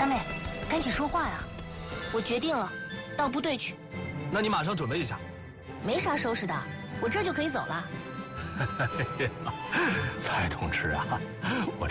三妹，赶紧说话呀！我决定了，到部队去。 那你马上准备一下。 没啥收拾的，我这就可以走了。 蔡同志啊，我